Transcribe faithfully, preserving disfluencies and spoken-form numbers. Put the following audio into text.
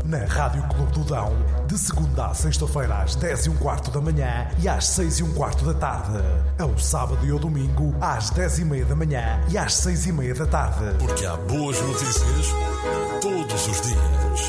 na Rádio Clube do Dão, de segunda à sexta-feira às dez e um quarto da manhã e às seis e um quarto da tarde. Ao sábado e ao domingo às dez e meia da manhã e às seis e meia da tarde. Porque há boas notícias todos os dias.